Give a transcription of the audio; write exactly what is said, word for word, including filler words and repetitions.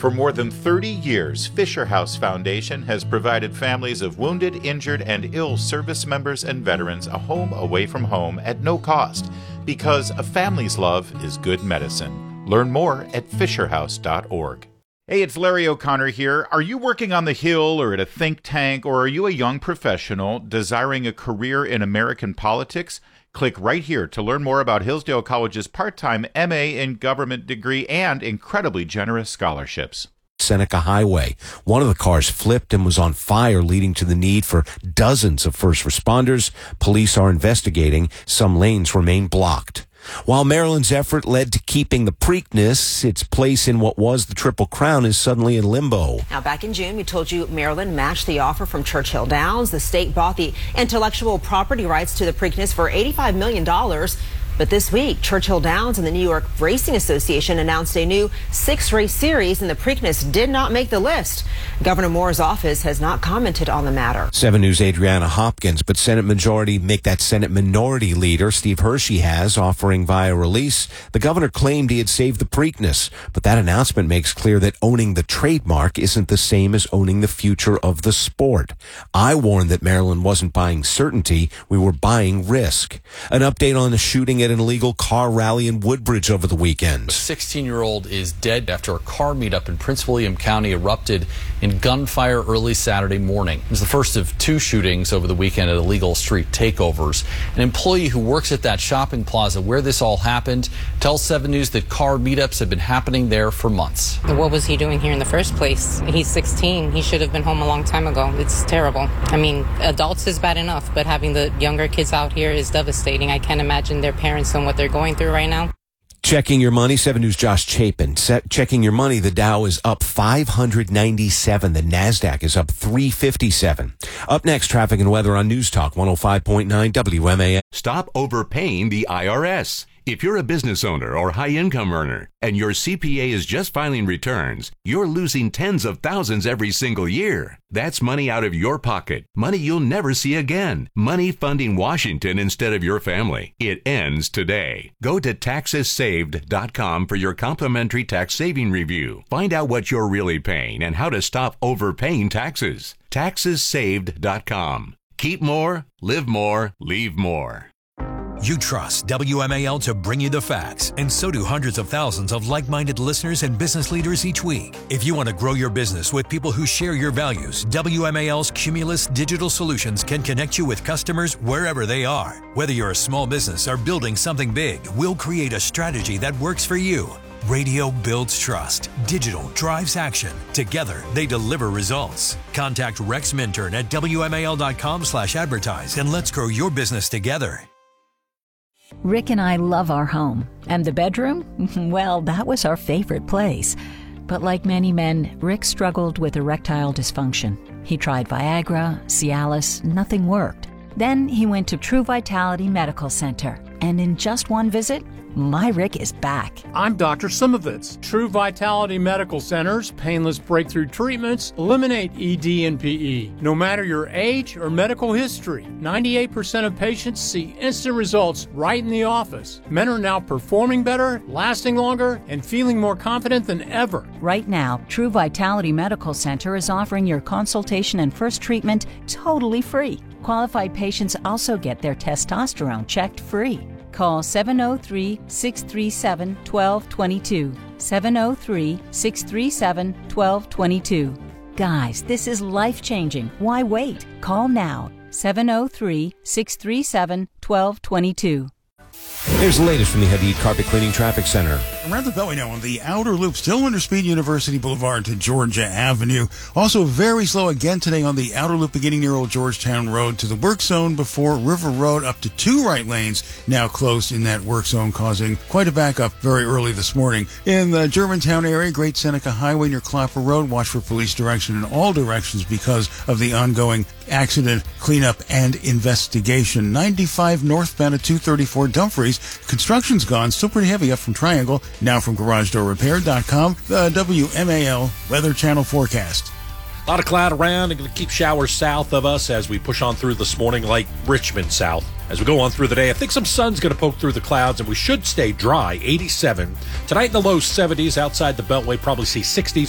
For more than thirty years, Fisher House Foundation has provided families of wounded, injured, and ill service members and veterans a home away from home at no cost, because a family's love is good medicine. Learn more at fisher house dot org. Hey, it's Larry O'Connor here. Are you working on the Hill or at a think tank, or are you a young professional desiring a career in American politics? Click right here to learn more about Hillsdale College's part-time M A in government degree and incredibly generous scholarships. Seneca Highway. One of the cars flipped and was on fire, leading to the need for dozens of first responders. Police are investigating. Some lanes remain blocked. While Maryland's effort led to keeping the Preakness, its place in what was the Triple Crown is suddenly in limbo. Now, back in June, we told you Maryland matched the offer from Churchill Downs. The state bought the intellectual property rights to the Preakness for eighty-five million dollars. But this week, Churchill Downs and the New York Racing Association announced a new six-race series, and the Preakness did not make the list. Governor Moore's office has not commented on the matter. seven News' Adriana Hopkins, but Senate Majority make that Senate Minority Leader, Steve Hershey, has, offering via release. The governor claimed he had saved the Preakness, but that announcement makes clear that owning the trademark isn't the same as owning the future of the sport. I warned that Maryland wasn't buying certainty, we were buying risk. An update on the shooting at an illegal car rally in Woodbridge over the weekend. A sixteen-year-old is dead after a car meetup in Prince William County erupted in gunfire early Saturday morning. It was the first of two shootings over the weekend at illegal street takeovers. An employee who works at that shopping plaza where this all happened tells seven News that car meetups have been happening there for months. What was he doing here in the first place? He's sixteen. He should have been home a long time ago. It's terrible. I mean, adults is bad enough, but having the younger kids out here is devastating. I can't imagine their parents and what they're going through right now. Checking your money, seven News' Josh Chapin. Set, checking your money, the Dow is up five hundred ninety-seven. The NASDAQ is up three fifty-seven. Up next, traffic and weather on News Talk one oh five point nine W M A L. Stop overpaying the I R S. If you're a business owner or high-income earner and your C P A is just filing returns, you're losing tens of thousands every single year. That's money out of your pocket, money you'll never see again, money funding Washington instead of your family. It ends today. Go to taxes saved dot com for your complimentary tax saving review. Find out what you're really paying and how to stop overpaying taxes. taxes saved dot com. Keep more, live more, leave more. You trust W M A L to bring you the facts, and so do hundreds of thousands of like-minded listeners and business leaders each week. If you want to grow your business with people who share your values, W M A L's Cumulus Digital Solutions can connect you with customers wherever they are. Whether you're a small business or building something big, we'll create a strategy that works for you. Radio builds trust. Digital drives action. Together, they deliver results. Contact Rex Minturn at W M A L dot com slash advertise and let's grow your business together. Rick and I love our home. And the bedroom? Well, that was our favorite place. But like many men, Rick struggled with erectile dysfunction. He tried Viagra, Cialis, nothing worked. Then he went to True Vitality Medical Center. And in just one visit, my Rick is back. I'm Doctor Simovitz. True Vitality Medical Center's painless breakthrough treatments eliminate E D and P E. No matter your age or medical history, ninety-eight percent of patients see instant results right in the office. Men are now performing better, lasting longer, and feeling more confident than ever. Right now, True Vitality Medical Center is offering your consultation and first treatment totally free. Qualified patients also get their testosterone checked free. Call seven oh three, six three seven, one two two two. seven oh three, six three seven, one two two two. Guys, this is life-changing. Why wait? Call now. seven oh three, six three seven, one two two two. Here's the latest from the Heavy Carpet Cleaning Traffic Center. Around the Beltway now on the outer loop, still under speed University Boulevard to Georgia Avenue. Also very slow again today on the outer loop beginning near Old Georgetown Road to the work zone before River Road, up to two right lanes now closed in that work zone, causing quite a backup very early this morning. In the Germantown area, Great Seneca Highway near Clapper Road, watch for police direction in all directions because of the ongoing accident cleanup and investigation. ninety-five northbound at two thirty-four Dumfries. Construction's gone, still pretty heavy up from Triangle. Now from garage door repair dot com, the W M A L Weather Channel forecast. A lot of cloud around and going to keep showers south of us as we push on through this morning, like Richmond south. As we go on through the day, I think some sun's going to poke through the clouds, and we should stay dry. eighty-seven. Tonight in the low seventies outside the Beltway, probably see sixties.